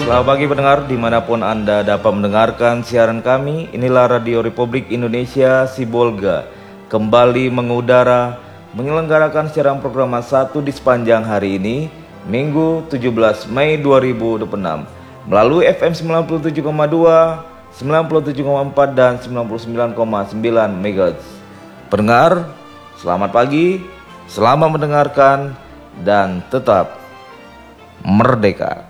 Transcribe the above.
Selamat pagi pendengar, dimanapun Anda dapat mendengarkan siaran kami. Inilah Radio Republik Indonesia Sibolga, kembali mengudara, menyelenggarakan siaran program 1 di sepanjang hari ini, Minggu 17 Mei 2026, melalui FM 97,2, 97,4 dan 99,9 MHz. Pendengar, selamat pagi, selamat mendengarkan, dan tetap merdeka.